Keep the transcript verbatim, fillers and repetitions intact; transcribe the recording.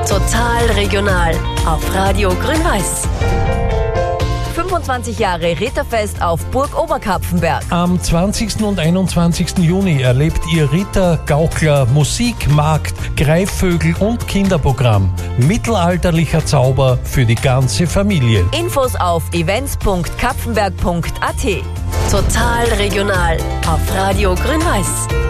Total regional auf Radio Grün-Weiß. fünfundzwanzig Jahre Ritterfest auf Burg Oberkapfenberg. Am zwanzigsten und einundzwanzigsten Juni erlebt ihr Ritter, Gaukler, Musik, Markt, Greifvögel und Kinderprogramm. Mittelalterlicher Zauber für die ganze Familie. Infos auf events punkt kapfenberg punkt at. Total regional auf Radio Grün-Weiß.